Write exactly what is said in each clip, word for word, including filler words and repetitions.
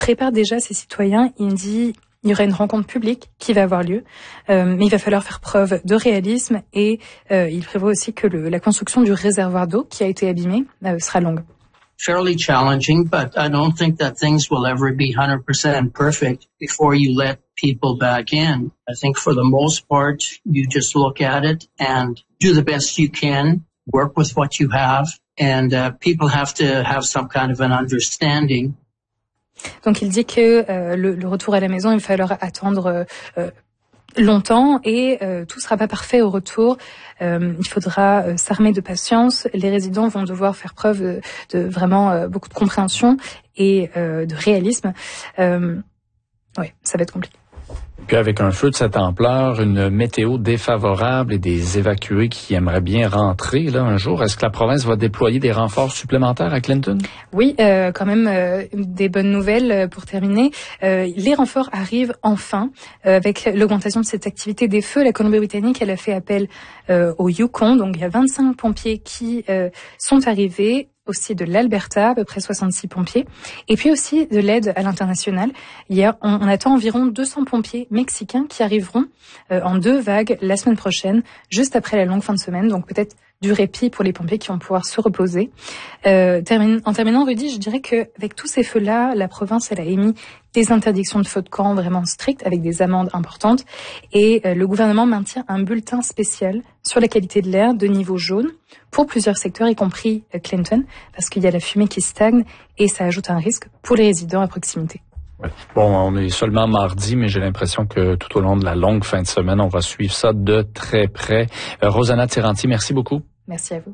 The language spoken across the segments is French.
prépare déjà ses citoyens. Il dit il y aura une rencontre publique qui va avoir lieu, euh, mais il va falloir faire preuve de réalisme et euh, il prévoit aussi que le, la construction du réservoir d'eau qui a été abîmé euh, sera longue. Fairly challenging, but I don't think that things will ever be one hundred percent perfect before you let people back in. I think for the most part, you just look at it and do the best you can, work with what you have, and uh, people have to have some kind of an understanding. Donc il dit que euh, le, le retour à la maison, il va falloir attendre euh, longtemps et euh, tout sera pas parfait au retour. Euh, il faudra euh, s'armer de patience. Les résidents vont devoir faire preuve de, de vraiment euh, beaucoup de compréhension et euh, de réalisme. Euh, oui, ça va être compliqué. Puis avec un feu de cette ampleur, une météo défavorable et des évacués qui aimeraient bien rentrer là un jour, est-ce que la province va déployer des renforts supplémentaires à Clinton? Oui, euh, quand même euh, des bonnes nouvelles pour terminer. Euh, les renforts arrivent enfin euh, avec l'augmentation de cette activité des feux. La Colombie-Britannique, elle a fait appel euh, au Yukon, donc il y a vingt-cinq pompiers qui euh, sont arrivés. Aussi de l'Alberta, à peu près soixante-six pompiers, et puis aussi de l'aide à l'international. Hier, on, on attend environ deux cents pompiers mexicains qui arriveront euh, en deux vagues la semaine prochaine, juste après la longue fin de semaine, donc peut-être du répit pour les pompiers qui vont pouvoir se reposer. Euh, termine, en terminant, Rudy, je dirais qu'avec tous ces feux-là, la province elle a émis des interdictions de feux de camp vraiment strictes, avec des amendes importantes, et euh, le gouvernement maintient un bulletin spécial sur la qualité de l'air de niveau jaune pour plusieurs secteurs, y compris euh, Clinton, parce qu'il y a la fumée qui stagne et ça ajoute un risque pour les résidents à proximité. Bon, on est seulement mardi, mais j'ai l'impression que tout au long de la longue fin de semaine, on va suivre ça de très près. Euh, Rosanna Tiranti, merci beaucoup. Merci à vous.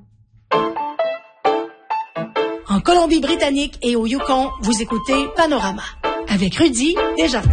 En Colombie-Britannique et au Yukon, vous écoutez Panorama avec Rudy Desjardins.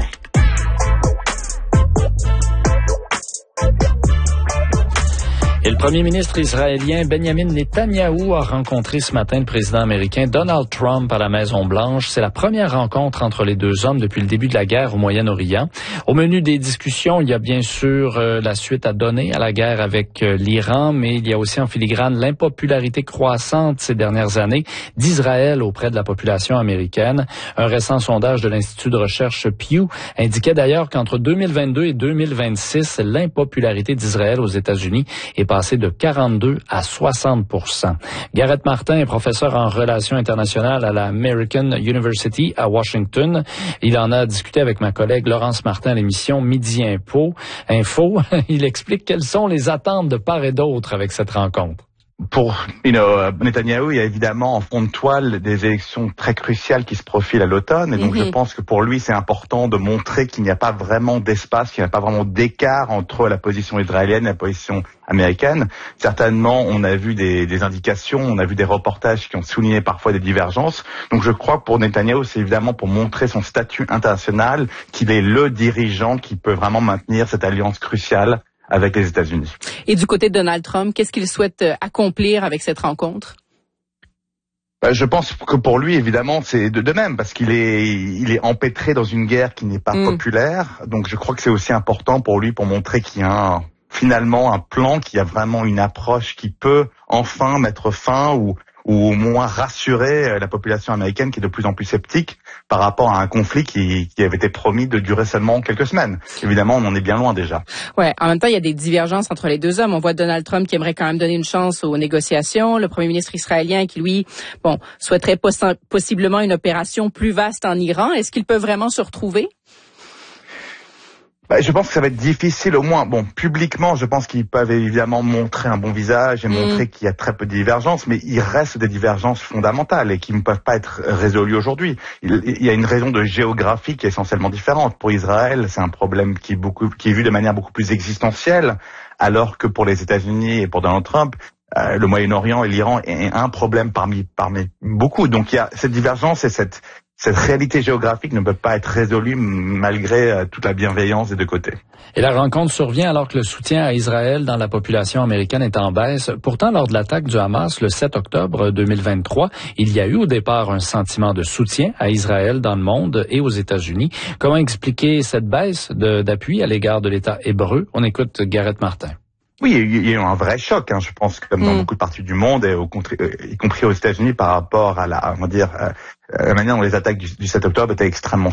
Et le premier ministre israélien Benjamin Netanyahou a rencontré ce matin le président américain Donald Trump à la Maison-Blanche. C'est la première rencontre entre les deux hommes depuis le début de la guerre au Moyen-Orient. Au menu des discussions, il y a bien sûr euh, la suite à donner à la guerre avec euh, l'Iran, mais il y a aussi en filigrane l'impopularité croissante ces dernières années d'Israël auprès de la population américaine. Un récent sondage de l'Institut de recherche Pew indiquait d'ailleurs qu'entre deux mille vingt-deux et deux mille vingt-six, l'impopularité d'Israël aux États-Unis est passé de quarante-deux à soixante pour cent. Garrett Martin est professeur en relations internationales à la American University à Washington. Il en a discuté avec ma collègue Laurence Martin à l'émission Midi Info. Info. Il explique quelles sont les attentes de part et d'autre avec cette rencontre. Pour you know, Netanyahou, il y a évidemment en fond de toile des élections très cruciales qui se profilent à l'automne. Et donc, mm-hmm. je pense que pour lui, c'est important de montrer qu'il n'y a pas vraiment d'espace, qu'il n'y a pas vraiment d'écart entre la position israélienne et la position américaine. Certainement, on a vu des, des indications, on a vu des reportages qui ont souligné parfois des divergences. Donc, je crois que pour Netanyahou, c'est évidemment pour montrer son statut international, qu'il est le dirigeant qui peut vraiment maintenir cette alliance cruciale avec les États-Unis. Et du côté de Donald Trump, qu'est-ce qu'il souhaite accomplir avec cette rencontre? Je pense que pour lui, évidemment, c'est de, de même, parce qu'il est, il est empêtré dans une guerre qui n'est pas mm. populaire. Donc, je crois que c'est aussi important pour lui pour montrer qu'il y a un, finalement un plan, qu'il y a vraiment une approche qui peut enfin mettre fin ou ou au moins rassurer la population américaine qui est de plus en plus sceptique par rapport à un conflit qui, qui avait été promis de durer seulement quelques semaines. Évidemment, on en est bien loin déjà. Ouais, en même temps, il y a des divergences entre les deux hommes. On voit Donald Trump qui aimerait quand même donner une chance aux négociations, le premier ministre israélien qui, lui, bon, souhaiterait poss- possiblement une opération plus vaste en Iran. Est-ce qu'ils peuvent vraiment se retrouver? Bah, je pense que ça va être difficile, au moins, bon, publiquement, je pense qu'ils peuvent évidemment montrer un bon visage et mmh. montrer qu'il y a très peu de divergences, mais il reste des divergences fondamentales et qui ne peuvent pas être résolues aujourd'hui. Il, il y a une raison de géographie qui est essentiellement différente. Pour Israël, c'est un problème qui est beaucoup, qui est vu de manière beaucoup plus existentielle, alors que pour les États-Unis et pour Donald Trump, euh, le Moyen-Orient et l'Iran est un problème parmi, parmi beaucoup. Donc il y a cette divergence et cette Cette réalité géographique ne peut pas être résolue malgré euh, toute la bienveillance des deux côtés. Et la rencontre survient alors que le soutien à Israël dans la population américaine est en baisse. Pourtant, lors de l'attaque du Hamas le sept octobre deux mille vingt-trois, il y a eu au départ un sentiment de soutien à Israël dans le monde et aux États-Unis. Comment expliquer cette baisse de, d'appui à l'égard de l'État hébreu? On écoute Garrett Martin. Oui, il y a eu un vrai choc, hein, je pense, comme dans mmh. beaucoup de parties du monde, et au, y compris aux États-Unis, par rapport à la, on va dire, euh, la manière dont les attaques du, du sept octobre étaient extrêmement